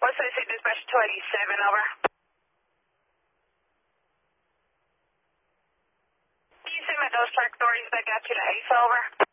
What's this at dispatch 287, over? Can you send me those track stories that got you to ACE, over?